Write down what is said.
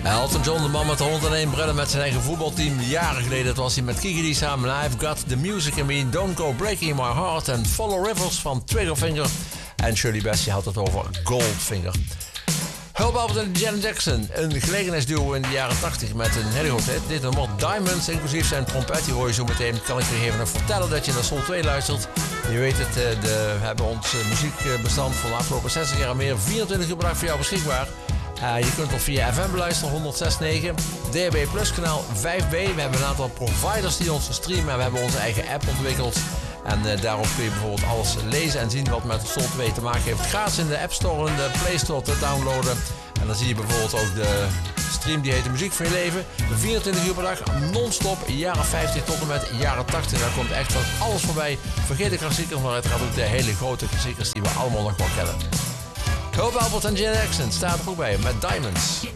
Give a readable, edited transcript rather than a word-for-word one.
Elton John, de man met de 101 brillen met zijn eigen voetbalteam. Jaren geleden was hij met Kiki samen. I've Got The Music In Me, Don't Go Breaking My Heart en Follow Rivers van Triggerfinger. En Shirley Bassey had het over Goldfinger. Hulp Albert en Janet Jackson, een gelegenheidsduo in de jaren 80 met een hele grote hit. Dit nummer Diamonds, inclusief zijn trompet, die hoor je zo meteen. Kan ik je even nog vertellen dat je naar Soul 2 luistert. Je weet het, we hebben ons muziekbestand van de afgelopen 60 jaar meer 24 uur per dag voor jou beschikbaar. Je kunt ons via FM beluisteren, 106.9, DAB Plus kanaal 5B. We hebben een aantal providers die ons streamen en we hebben onze eigen app ontwikkeld. En daarop kun je bijvoorbeeld alles lezen en zien wat met Soul 2 te maken heeft. Gratis in de App Store en de Play Store te downloaden. En dan zie je bijvoorbeeld ook de stream die heet de Muziek van je Leven. 24 uur per dag, non-stop, jaren 50 tot en met jaren 80. Daar komt echt van alles voorbij. Vergeet de klassiekers, maar uiteraard ook de hele grote klassiekers die we allemaal nog wel kennen. Hope Albert en Janet Jackson staat er ook bij met Diamonds.